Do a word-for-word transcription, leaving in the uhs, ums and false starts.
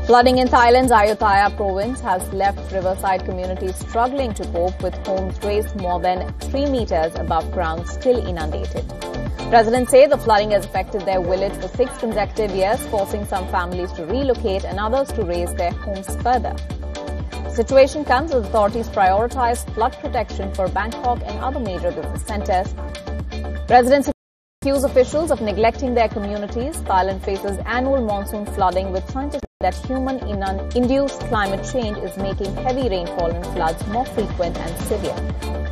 Flooding in Thailand's Ayutthaya province has left riverside communities struggling to cope with homes raised more than three meters above ground still inundated. Residents say the flooding has affected their village for six consecutive years, forcing some families to relocate and others to raise their homes further. The situation comes as authorities prioritize flood protection for Bangkok and other major business centers. Residents accuse officials of neglecting their communities. Thailand faces annual monsoon flooding, with scientists that human-induced climate change is making heavy rainfall and floods more frequent and severe.